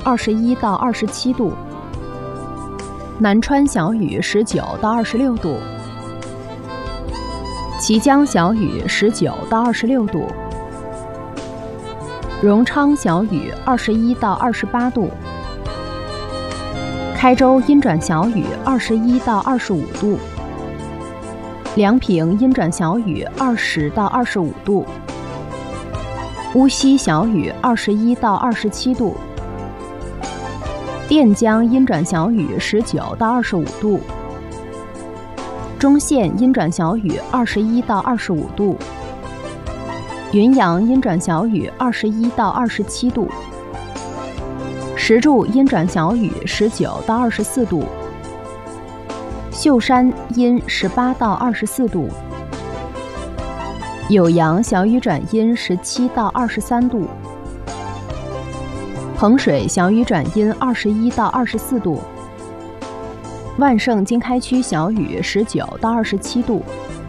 21到27度，南川小雨19到26度，綦江小雨19到26度，荣昌小雨21到28度，开州阴转小雨21到25度，梁平阴转小雨20到25度，乌溪小雨21到27度，垫江阴转小雨19到25度，中线阴转小雨21到25度，云阳阴转小雨21到27度，石柱阴转小雨19到24度，秀山阴18到24度，酉阳小雨转阴17到23度，衡水小雨转阴21到24度，万盛经开区小雨19到27度，